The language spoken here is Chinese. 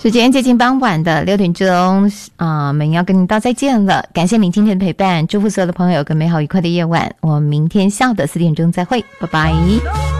时间接近傍晚的6点钟我们要跟您道再见了。感谢您今天的陪伴，祝福所有的朋友有个美好愉快的夜晚。我们明天下午的4点钟再会，拜拜。